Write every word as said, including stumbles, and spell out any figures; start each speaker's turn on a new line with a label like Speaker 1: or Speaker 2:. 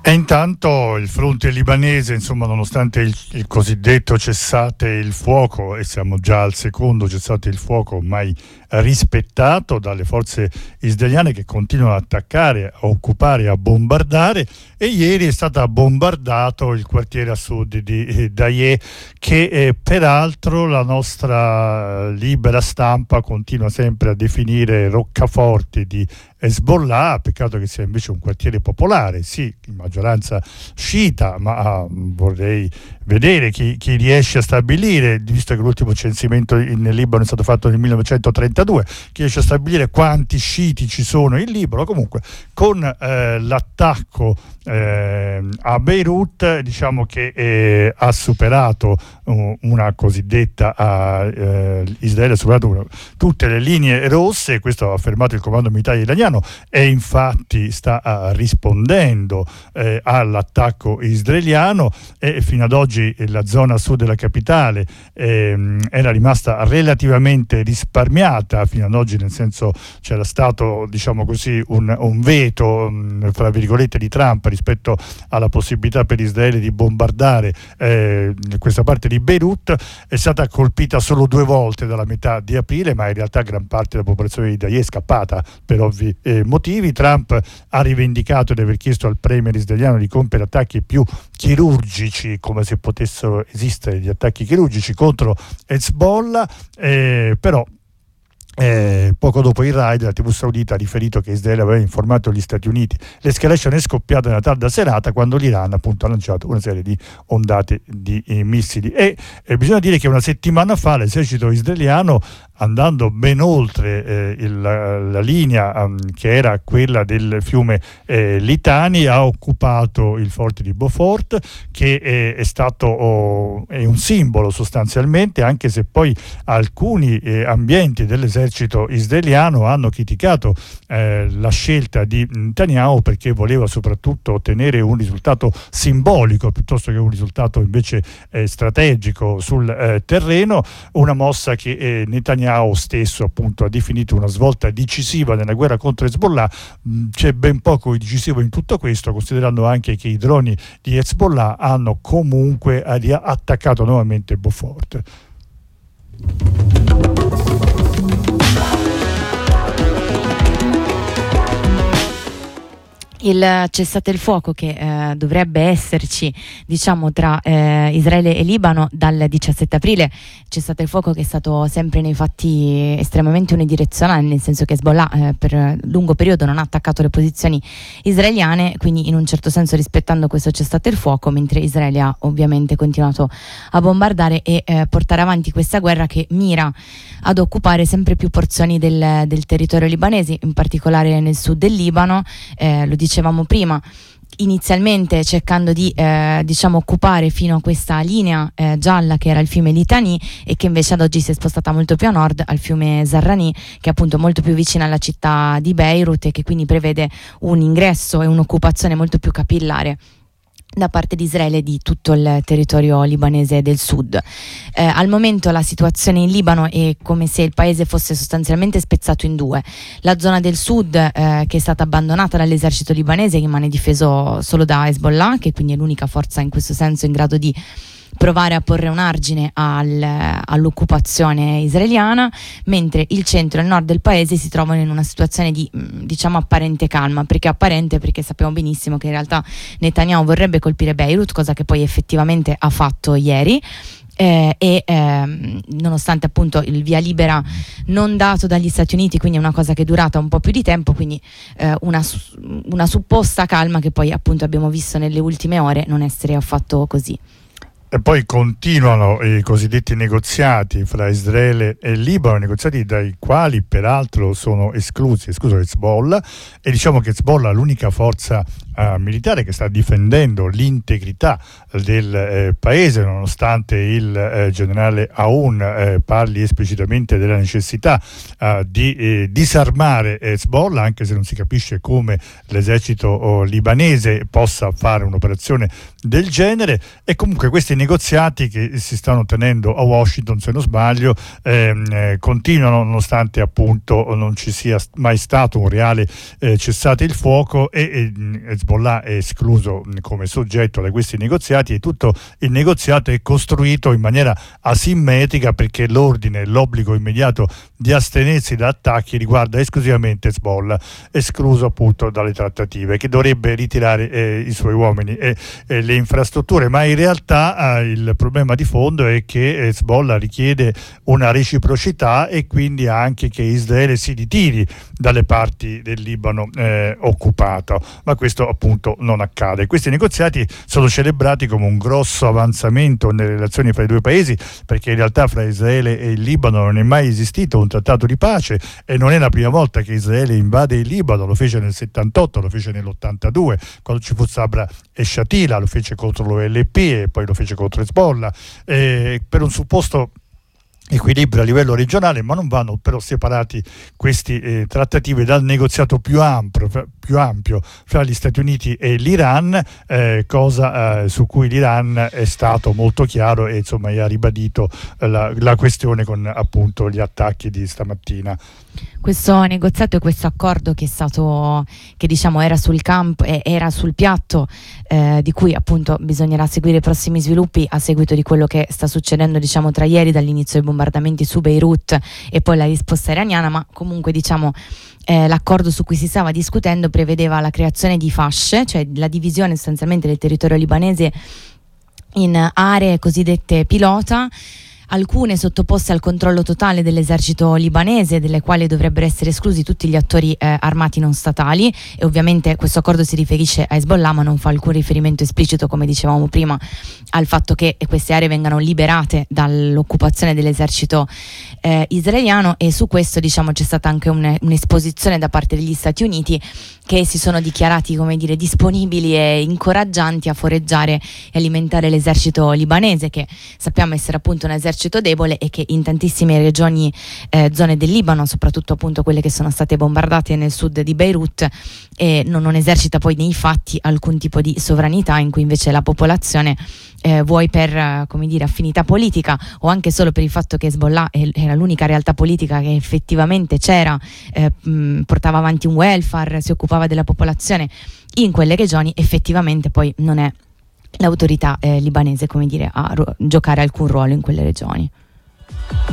Speaker 1: E intanto il fronte libanese, insomma, nonostante il, il cosiddetto cessate il fuoco, e siamo già al secondo cessate il fuoco mai rispettato dalle forze israeliane che continuano ad attaccare, a occupare, a bombardare, e ieri è stato bombardato il quartiere a sud di eh, Dayeh, che eh, peraltro la nostra libera stampa continua sempre a definire roccaforte di Hezbollah. Peccato che sia invece un quartiere popolare, sì, in maggioranza sciita, ma ah, vorrei vedere chi, chi riesce a stabilire, visto che l'ultimo censimento nel Libano è stato fatto nel millenovecentotrentadue, chi riesce a stabilire quanti sciiti ci sono in Libano. Comunque con eh, l'attacco eh, a Beirut, diciamo che eh, ha superato uh, una cosiddetta uh, uh, Israele ha superato una, tutte le linee rosse. Questo ha affermato il comando militare iraniano, e infatti sta uh, rispondendo eh, all'attacco israeliano, e fino ad oggi la zona sud della capitale eh, era rimasta relativamente risparmiata fino ad oggi, nel senso c'era stato, diciamo così, un, un veto mh, fra virgolette di Trump rispetto alla possibilità per Israele di bombardare eh, questa parte di Beirut. È stata colpita solo due volte dalla metà di aprile, ma in realtà gran parte della popolazione di Dayeh è scappata per ovvi eh, motivi. Trump ha rivendicato di aver chiesto al premier israeliano di compiere attacchi più chirurgici, come se potessero esistere gli attacchi chirurgici contro Hezbollah, eh, però Eh, poco dopo il raid la tivù saudita ha riferito che Israele aveva informato gli Stati Uniti. L'escalation è scoppiata nella tarda serata, quando l'Iran appunto ha lanciato una serie di ondate di eh, missili, e eh, bisogna dire che una settimana fa l'esercito israeliano, andando ben oltre eh, il, la linea um, che era quella del fiume eh, Litani, ha occupato il forte di Beaufort, che è, è stato oh, è un simbolo sostanzialmente, anche se poi alcuni eh, ambienti dell'esercito israeliano hanno criticato eh, la scelta di Netanyahu, perché voleva soprattutto ottenere un risultato simbolico piuttosto che un risultato invece eh, strategico sul eh, terreno, una mossa che eh, Netanyahu stesso appunto ha definito una svolta decisiva nella guerra contro Hezbollah. C'è ben poco di decisivo in tutto questo, considerando anche che i droni di Hezbollah hanno comunque attaccato nuovamente Beaufort.
Speaker 2: Il cessate il fuoco che eh, dovrebbe esserci, diciamo, tra eh, Israele e Libano dal diciassette aprile, cessate il fuoco che è stato sempre nei fatti estremamente unidirezionale, nel senso che Hezbollah eh, per lungo periodo non ha attaccato le posizioni israeliane, quindi in un certo senso rispettando questo cessate il fuoco, mentre Israele ha ovviamente continuato a bombardare e eh, portare avanti questa guerra che mira ad occupare sempre più porzioni del, del territorio libanese, in particolare nel sud del Libano. Eh, lo dicevamo prima, inizialmente cercando di eh, diciamo occupare fino a questa linea eh, gialla che era il fiume Litani, e che invece ad oggi si è spostata molto più a nord al fiume Zahrani, che è appunto molto più vicina alla città di Beirut, e che quindi prevede un ingresso e un'occupazione molto più capillare da parte di Israele di tutto il territorio libanese del sud. Eh, al momento la situazione in Libano è come se il paese fosse sostanzialmente spezzato in due: la zona del sud eh, che è stata abbandonata dall'esercito libanese, che rimane difeso solo da Hezbollah, che quindi è l'unica forza in questo senso in grado di provare a porre un argine al, all'occupazione israeliana, mentre il centro e il nord del paese si trovano in una situazione di, diciamo, apparente calma. Perché apparente? Perché sappiamo benissimo che in realtà Netanyahu vorrebbe colpire Beirut, cosa che poi effettivamente ha fatto ieri. Eh, e eh, nonostante appunto il via libera non dato dagli Stati Uniti, quindi è una cosa che è durata un po' più di tempo, quindi eh, una, una supposta calma che poi appunto abbiamo visto nelle ultime ore non essere affatto così.
Speaker 1: E poi continuano i cosiddetti negoziati fra Israele e Libano, negoziati dai quali peraltro sono esclusi, escluso Hezbollah, e diciamo che Hezbollah è l'unica forza uh, militare che sta difendendo l'integrità del eh, paese, nonostante il eh, generale Aoun eh, parli esplicitamente della necessità uh, di eh, disarmare Hezbollah, anche se non si capisce come l'esercito oh, libanese possa fare un'operazione del genere. E comunque questi negoziati che si stanno tenendo a Washington, se non sbaglio, ehm, eh, continuano nonostante appunto non ci sia mai stato un reale eh, cessate il fuoco, e, e Hezbollah è escluso come soggetto da questi negoziati, e tutto il negoziato è costruito in maniera asimmetrica, perché l'ordine, l'obbligo immediato di astenersi da attacchi riguarda esclusivamente Hezbollah, escluso appunto dalle trattative, che dovrebbe ritirare eh, i suoi uomini e, e le infrastrutture, ma in realtà eh, il problema di fondo è che Hezbollah richiede una reciprocità, e quindi anche che Israele si ritiri dalle parti del Libano eh, occupato, ma questo appunto non accade. Questi negoziati sono celebrati come un grosso avanzamento nelle relazioni fra i due paesi, perché in realtà fra Israele e il Libano non è mai esistito un trattato di pace, e non è la prima volta che Israele invade il Libano. Lo fece nel settantotto, lo fece nell'ottantadue, quando ci fu Sabra e Shatila, lo fece contro l'O L P e poi lo fece contro Hezbollah, eh, per un supposto equilibrio a livello regionale, ma non vanno però separati questi eh, trattative dal negoziato più ampio, più ampio fra gli Stati Uniti e l'Iran, eh, cosa eh, su cui l'Iran è stato molto chiaro e insomma ha ribadito eh, la, la questione con appunto gli attacchi di stamattina.
Speaker 2: Questo negoziato e questo accordo che è stato, che diciamo era sul campo, eh, era sul piatto, eh, di cui appunto bisognerà seguire i prossimi sviluppi a seguito di quello che sta succedendo, diciamo, tra ieri, dall'inizio dei bombardamenti su Beirut e poi la risposta iraniana, ma comunque diciamo eh, l'accordo su cui si stava discutendo prevedeva la creazione di fasce, cioè la divisione sostanzialmente del territorio libanese in aree cosiddette pilota, alcune sottoposte al controllo totale dell'esercito libanese, delle quali dovrebbero essere esclusi tutti gli attori eh, armati non statali, e ovviamente questo accordo si riferisce a Hezbollah, ma non fa alcun riferimento esplicito, come dicevamo prima, al fatto che queste aree vengano liberate dall'occupazione dell'esercito eh, israeliano. E su questo, diciamo, c'è stata anche un, un'esposizione da parte degli Stati Uniti, che si sono dichiarati, come dire, disponibili e incoraggianti a foreggiare e alimentare l'esercito libanese, che sappiamo essere appunto un esercito debole e che in tantissime regioni, eh, zone del Libano, soprattutto appunto quelle che sono state bombardate nel sud di Beirut, e non, non esercita poi nei fatti alcun tipo di sovranità, in cui invece la popolazione, eh, vuoi per eh, come dire affinità politica o anche solo per il fatto che Hezbollah era l'unica realtà politica che effettivamente c'era, eh, mh, portava avanti un welfare, si occupava della popolazione in quelle regioni, effettivamente poi non è l'autorità eh, libanese, come dire, a ro- giocare alcun ruolo in quelle regioni.